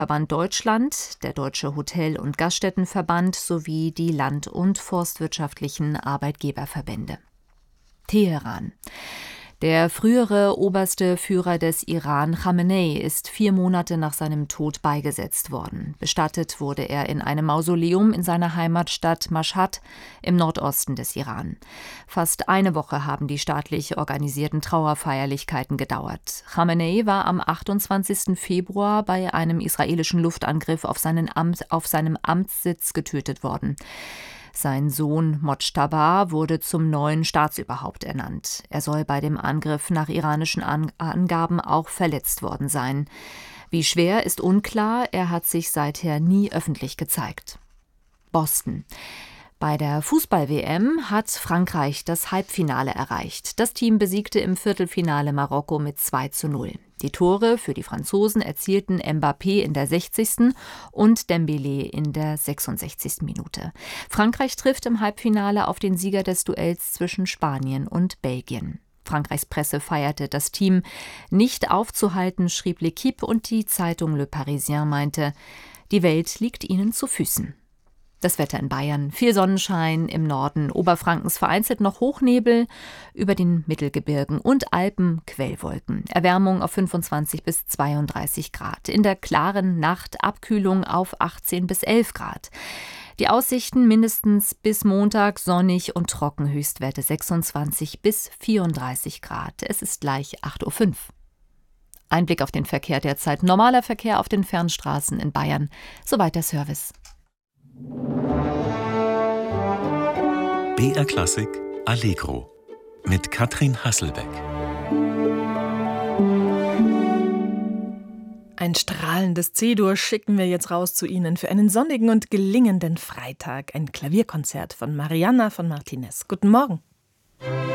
Verband Deutschland, der Deutsche Hotel- und Gaststättenverband sowie die Land- und Forstwirtschaftlichen Arbeitgeberverbände. Teheran. Der frühere oberste Führer des Iran, Khamenei, ist 4 Monate nach seinem Tod beigesetzt worden. Bestattet wurde er in einem Mausoleum in seiner Heimatstadt Mashhad im Nordosten des Iran. Fast eine Woche haben die staatlich organisierten Trauerfeierlichkeiten gedauert. Khamenei war am 28. Februar bei einem israelischen Luftangriff auf seinem Amtssitz getötet worden. Sein Sohn Mojtaba wurde zum neuen Staatsüberhaupt ernannt. Er soll bei dem Angriff nach iranischen Angaben auch verletzt worden sein. Wie schwer ist unklar, er hat sich seither nie öffentlich gezeigt. Boston. Bei der Fußball-WM hat Frankreich das Halbfinale erreicht. Das Team besiegte im Viertelfinale Marokko mit 2:0. Die Tore für die Franzosen erzielten Mbappé in der 60. und Dembélé in der 66. Minute. Frankreich trifft im Halbfinale auf den Sieger des Duells zwischen Spanien und Belgien. Frankreichs Presse feierte das Team. Nicht aufzuhalten, schrieb L'Équipe, und die Zeitung Le Parisien meinte, die Welt liegt ihnen zu Füßen. Das Wetter in Bayern: viel Sonnenschein, im Norden Oberfrankens vereinzelt noch Hochnebel, über den Mittelgebirgen und Alpen Quellwolken. Erwärmung auf 25 bis 32 Grad. In der klaren Nacht Abkühlung auf 18 bis 11 Grad. Die Aussichten mindestens bis Montag sonnig und trocken, Höchstwerte 26 bis 34 Grad. Es ist gleich 8:05 Uhr. Ein Blick auf den Verkehr derzeit. Normaler Verkehr auf den Fernstraßen in Bayern. Soweit der Service. BR Klassik Allegro mit Katrin Hasselbeck. Ein strahlendes C-Dur schicken wir jetzt raus zu Ihnen für einen sonnigen und gelingenden Freitag. Ein Klavierkonzert von Marianna von Martinez. Guten Morgen.